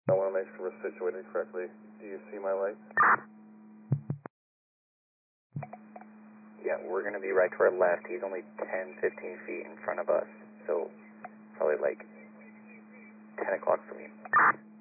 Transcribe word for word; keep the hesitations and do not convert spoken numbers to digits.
I want to make sure we're situated correctly. Do you see my light? Yeah, we're going to be right to our left. He's only ten, fifteen feet in front of us, so probably like ten o'clock from you.